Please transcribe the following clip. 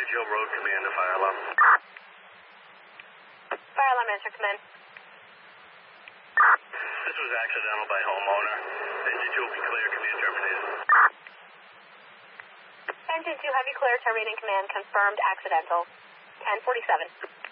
Joe Road Command to fire alarm. Fire alarm answer, command. This was accidental by homeowner. Engine 2 will be clear, command terminated. Engine 2 heavy clear, terminating command, confirmed accidental. 1047.